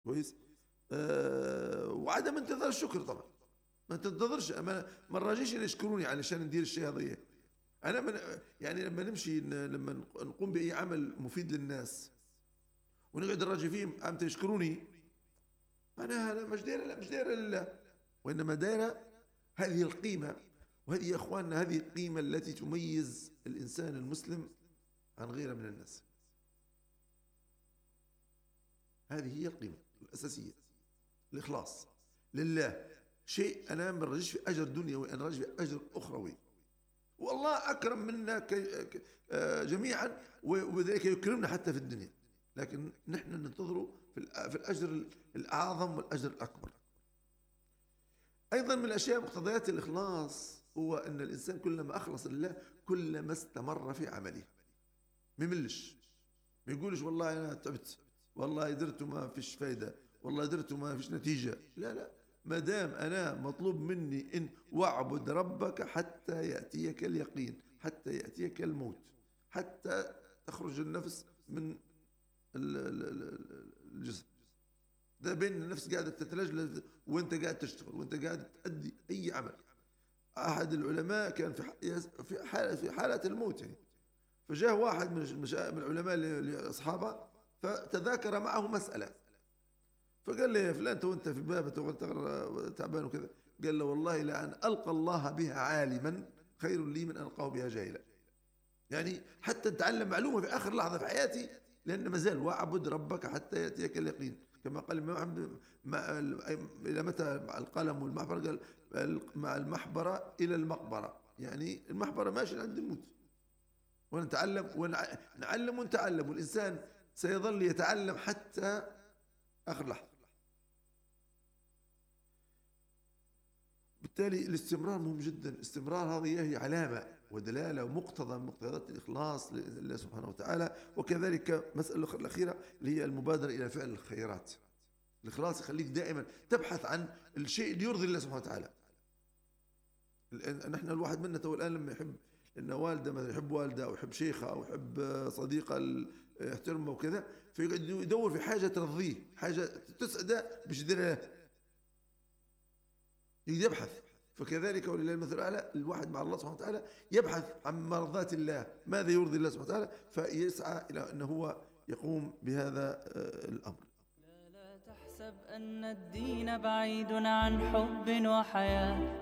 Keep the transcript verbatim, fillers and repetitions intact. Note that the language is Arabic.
كويس. آه وعدم انتظار الشكر طبعا. ما تنتظرش، ما ما نراجيش ان يشكروني علشان ندير الشيء هذا. انا من يعني لما نمشي لما نقوم باي عمل مفيد للناس ونقعد نراجع فيهم امتى يشكروني، معناها انا مش دايره، لا مش دايره لله، وانما دايره هذه القيمه. وهذه يا اخواننا هذه القيمه التي تميز الانسان المسلم عن غيره من الناس. هذه هي القيمه الاساسيه، الاخلاص لله. شيء انا ما نرجيش في اجر دنيوي، انا راجع في اجر اخروي. والله اكرم منا جميعا، وبذلك يكرمنا حتى في الدنيا، لكن نحن ننتظره في الاجر الاعظم والاجر الاكبر. ايضا من الاشياء مقتضيات الاخلاص هو ان الانسان كلما اخلص لله كلما استمر في عمله، ما يملش، ما يقولش والله انا تعبت، والله درت وما فيش فايده، والله درت وما فيش نتيجه. لا لا، ما دام انا مطلوب مني ان واعبد ربك حتى ياتيك اليقين، حتى ياتيك الموت، حتى تخرج النفس من الجسم. ده بين النفس قاعده تتلجلج وانت قاعد تشتغل وانت قاعد تؤدي اي عمل. احد العلماء كان في في حاله في حاله الموت يعني، فجاء واحد من العلماء لاصحابه فتذاكر معه مساله، فقال لي يا فلان تو انت في باب تعبان وكذا، قال له والله لأن ألقى الله بها عالما خير لي من أن ألقاه بها جاهلا. يعني حتى نتعلم معلومة في آخر لحظة في حياتي، لأن ما زال واعبد ربك حتى يأتيك اليقين، كما قال الإمام إلى متى القلم والمحبرة؟ قال مع المحبرة إلى المقبرة، يعني المحبرة ماشي عند الموت. ونتعلم ونعلم ونتعلم، والإنسان سيظل يتعلم حتى آخر لحظة. بالتالي الاستمرار مهم جدا. الاستمرار هذه هي علامة ودلالة ومقتضى من مقتضيات الإخلاص لله سبحانه وتعالى. وكذلك مسألة الأخيرة اللي هي المبادرة إلى فعل الخيرات. الإخلاص يخليك دائما تبحث عن الشيء اللي يرضي الله سبحانه وتعالى. نحن الواحد منا تو الآن لما يحب إن والده مثلا يحب والده أو يحب شيخه أو يحب صديقه يحترمه وكذا، فيقعد يدور في حاجة ترضيه، حاجة تسعده باش يديرها، يبحث. فكذلك ولله المثل الأعلى، الواحد مع الله سبحانه وتعالى يبحث عن مرضات الله، ماذا يرضي الله سبحانه وتعالى، فيسعى إلى أنه هو يقوم بهذا الأمر. لا لا تحسب أن الدين بعيد عن حب وحياة.